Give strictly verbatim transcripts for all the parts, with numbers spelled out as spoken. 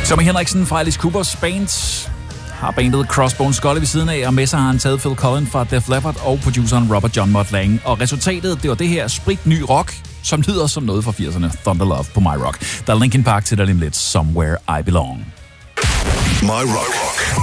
Tommy Henriksen fra Alice Coopers band har bandet Crossbones Skull ved siden af, og med sig har han taget Phil Collen fra Def Leppard og produceren Robert John Mott Lang. Og resultatet, det var det her sprit ny rock, som lyder som noget fra firserne. Thunder Love på My Rock. Der er Linkin Park til dig lige lidt. Somewhere I Belong. My Rock.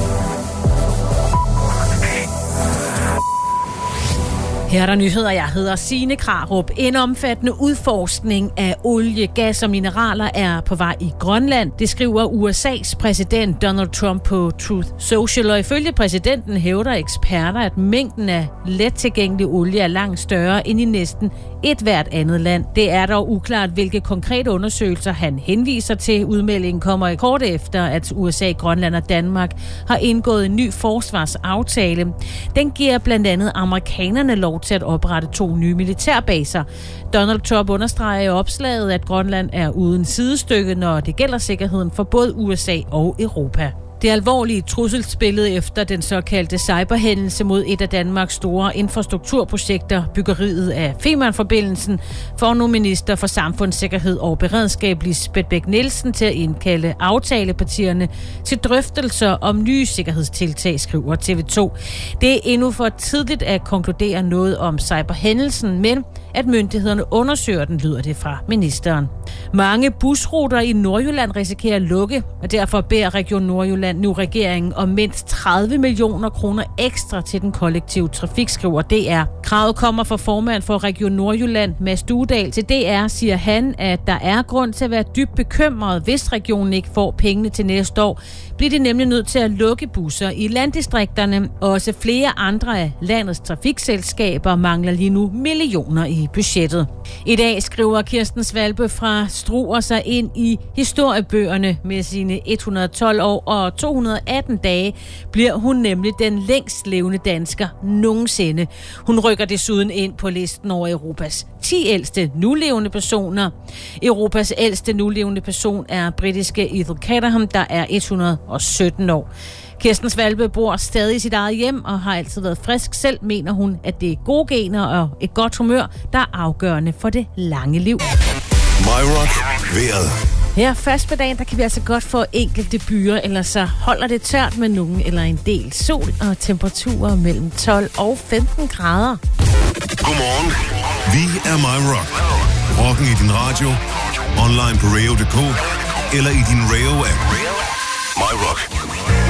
Her er der nyheder. Jeg hedder Signe Krarup. En omfattende udforskning af olie, gas og mineraler er på vej i Grønland. Det skriver U S A's præsident Donald Trump på Truth Social. Og ifølge præsidenten hævder eksperter, at mængden af let tilgængelig olie er langt større end i næsten et hvert andet land. Det er dog uklart, hvilke konkrete undersøgelser han henviser til. Udmeldingen kommer kort efter, at U S A, Grønland og Danmark har indgået en ny forsvarsaftale. Den giver blandt andet amerikanerne lov til at oprette to nye militærbaser. Donald Trump understreger i opslaget, at Grønland er uden sidestykke, når det gælder sikkerheden for både U S A og Europa. Det alvorlige trusselsbillede efter den såkaldte cyberhændelse mod et af Danmarks store infrastrukturprojekter, byggeriet af Femern-forbindelsen, får nu minister for samfundssikkerhed og beredskab Lisbeth Bech-Nielsen til at indkalde aftalepartierne til drøftelser om nye sikkerhedstiltag, skriver T V to. Det er endnu for tidligt at konkludere noget om cyberhændelsen, men at myndighederne undersøger den, lyder det fra ministeren. Mange busruter i Nordjylland risikerer at lukke, og derfor beder Region Nordjylland nu regeringen om mindst tredive millioner kroner ekstra til den kollektive trafik, skriver D R. Kravet kommer fra formand for Region Nordjylland, Mads Duedal. Til D R siger han, at der er grund til at være dybt bekymret, hvis regionen ikke får pengene til næste år. Bliver de nemlig nødt til at lukke busser i landdistrikterne. Også flere andre af landets trafikselskaber mangler lige nu millioner i budgettet. I dag skriver Kirsten Svalbø fra Struer sig ind i historiebøgerne med sine et hundrede og tolv år og to hundrede og atten dage, bliver hun nemlig den længst levende dansker nogensinde. Hun rykker desuden ind på listen over Europas ti ældste nulevende personer. Europas ældste nulevende person er britiske Ethel Caterham, der er et hundrede og sytten år. Kirsten Svalbø bor stadig i sit eget hjem og har altid været frisk. Selv mener hun, at det er gode gener og et godt humør, der er afgørende for det lange liv. My Rock. Vejret. Her først på dagen, der kan vi altså godt få enkelte byer, eller så holder det tørt med nogen eller en del sol og temperaturer mellem tolv og femten grader. Godmorgen. Vi er My Rock. Rocken i din radio, online på radio punktum d k eller i din Radio-app. My Rock.